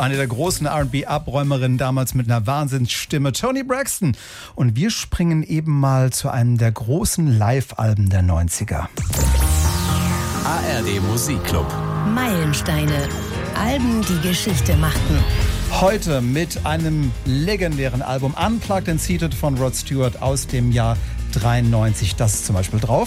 eine der großen R&B-Abräumerinnen, damals mit einer Wahnsinnsstimme, Toni Braxton. Und wir springen eben mal zu einem der großen Live-Alben der 90er. ARD Musikclub. Meilensteine. Alben, die Geschichte machten. Heute mit einem legendären Album Unplugged and Seated von Rod Stewart aus dem Jahr 93. Das ist zum Beispiel drauf.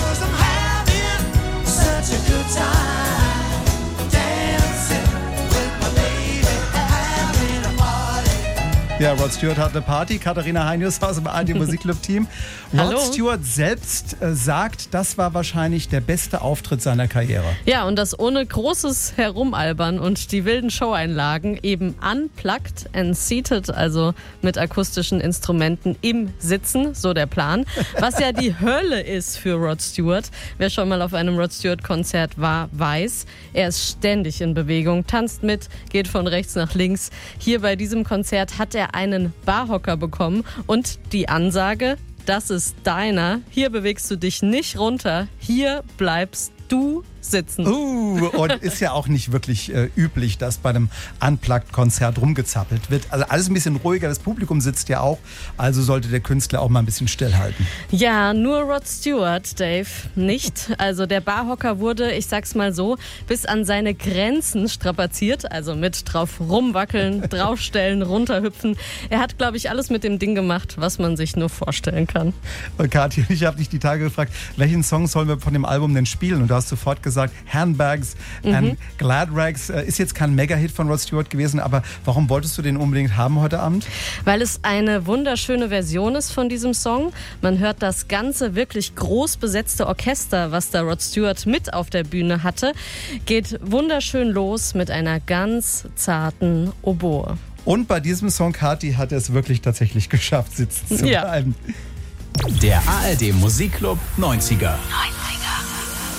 Ja, Rod Stewart hat eine Party. Katharina Heinius aus dem ARD Musikclub-Team. Rod Stewart selbst sagt, das war wahrscheinlich der beste Auftritt seiner Karriere. Ja, und das ohne großes Herumalbern und die wilden Showeinlagen, eben unplugged and seated, also mit akustischen Instrumenten im Sitzen, so der Plan. Was ja die Hölle ist für Rod Stewart. Wer schon mal auf einem Rod Stewart-Konzert war, weiß, er ist ständig in Bewegung, tanzt mit, geht von rechts nach links. Hier bei diesem Konzert hat er einen Barhocker bekommen und die Ansage, das ist deiner, hier bewegst du dich nicht runter, hier bleibst du sitzen. Und ist ja auch nicht wirklich üblich, dass bei einem Unplugged-Konzert rumgezappelt wird. Also alles ein bisschen ruhiger, das Publikum sitzt ja auch, also sollte der Künstler auch mal ein bisschen stillhalten. Ja, nur Rod Stewart, Dave, nicht. Also der Barhocker wurde, ich sag's mal so, bis an seine Grenzen strapaziert, also mit drauf rumwackeln, draufstellen, runterhüpfen. Er hat, glaube ich, alles mit dem Ding gemacht, was man sich nur vorstellen kann. Und Kathi, ich habe dich die Tage gefragt, welchen Song sollen wir von dem Album denn spielen? Und du hast sofort gesagt, Handbags and Glad Rags. Ist jetzt kein Mega-Hit von Rod Stewart gewesen, aber warum wolltest du den unbedingt haben heute Abend? Weil es eine wunderschöne Version ist von diesem Song. Man hört das ganze wirklich groß besetzte Orchester, was da Rod Stewart mit auf der Bühne hatte, geht wunderschön los mit einer ganz zarten Oboe. Und bei diesem Song, Kathi, hat er es wirklich tatsächlich geschafft, sitzen zu bleiben. Der ARD Musikclub 90er.